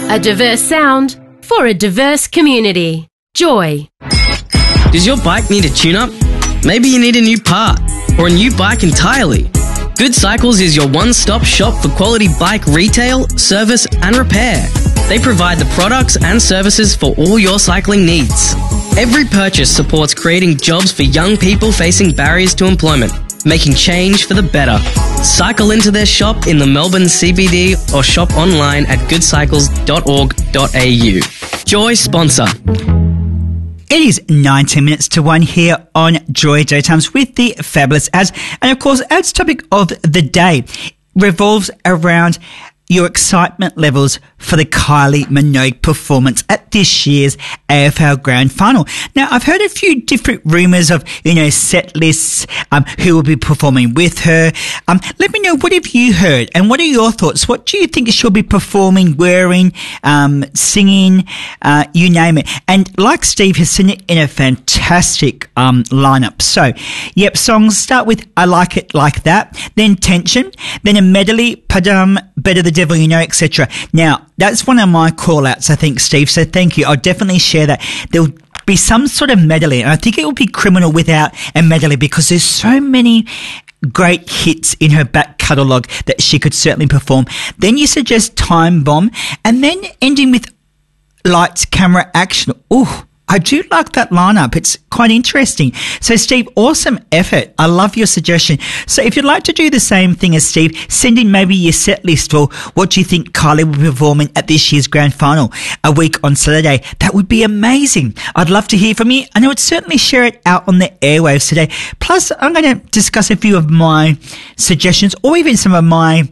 A diverse sound for a diverse community. Joy. Does your bike need a tune-up? Maybe you need a new part or a new bike entirely. Good Cycles is your one-stop shop for quality bike retail, service and repair. They provide the products and services for all your cycling needs. Every purchase supports creating jobs for young people facing barriers to employment, making change for the better. Cycle into their shop in the Melbourne CBD or shop online at goodcycles.org.au. Joy sponsor. It is 19 minutes to 1 here on Joy Daytimes with the fabulous ads. And of course, ads topic of the day revolves around your excitement levels for the Kylie Minogue performance at this year's AFL Grand Final. Now, I've heard a few different rumours of, set lists, who will be performing with her. Let me know, what have you heard and what are your thoughts? What do you think she'll be performing, wearing, singing, you name it? And like Steve has seen it in a fantastic lineup. So, yep, songs start with I Like It Like That, then Tension, then a medley, Padam, Better the Devil You Know, etc. Now, that's one of my call-outs, I think, Steve, so thank you. I'll definitely share that. There'll be some sort of medley, and I think it will be criminal without a medley because there's so many great hits in her back catalogue that she could certainly perform. Then you suggest Time Bomb, and then ending with Lights, Camera, Action. Ooh, I do like that lineup. It's quite interesting. So, Steve, awesome effort. I love your suggestion. So, if you'd like to do the same thing as Steve, send in maybe your set list for what do you think Kylie will be performing at this year's Grand Final a week on Saturday. That would be amazing. I'd love to hear from you, and I would certainly share it out on the airwaves today. Plus, I'm going to discuss a few of my suggestions or even some of my,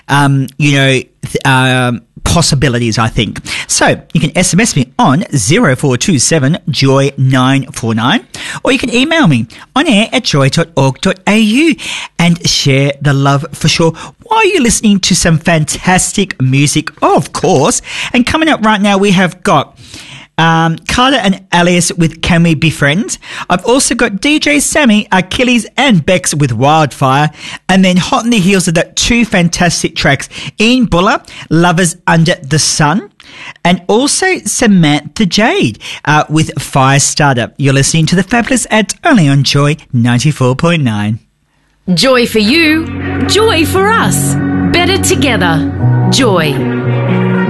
possibilities, I think. So you can SMS me on 0427 Joy 949, or you can email me on air at joy.org.au and share the love for sure while you're listening to some fantastic music, of course. And coming up right now, we have got Carter and Alias with Can We Be Friends? I've also got DJ Sammy, Achilles and Bex with Wildfire, and then hot on the heels of that, two fantastic tracks, Ian Buller, Lovers Under the Sun, and also Samantha Jade with Firestarter. You're listening to the fabulous ads only on Joy 94.9. Joy for you, joy for us. Better together. Joy.